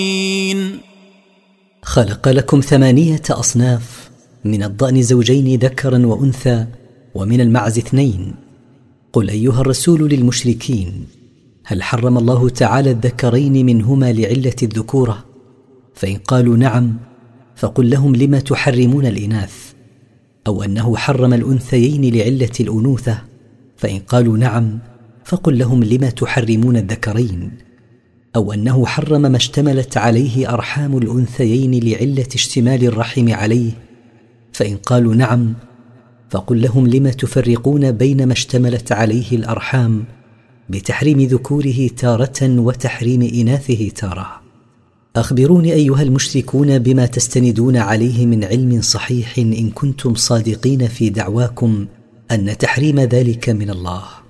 خلق لكم 8 أصناف: من الضأن زوجين ذكرا وأنثى، ومن المعز 2. قل أيها الرسول للمشركين: هل حرم الله تعالى الذكرين منهما لعلة الذكورة؟ فإن قالوا نعم فقل لهم: لم تحرمون الإناث؟ أو أنه حرم الأنثيين لعلة الأنوثة؟ فإن قالوا نعم فقل لهم: لم تحرمون الذكرين؟ أو أنه حرم ما اشتملت عليه أرحام الأنثيين لعلة اشتمال الرحم عليه؟ فإن قالوا نعم فقل لهم: لم تفرقون بين ما اشتملت عليه الأرحام بتحريم ذكوره تارة وتحريم إناثه تارة؟ أخبروني أيها المشركون بما تستندون عليه من علم صحيح إن كنتم صادقين في دعواكم أن تحريم ذلك من الله.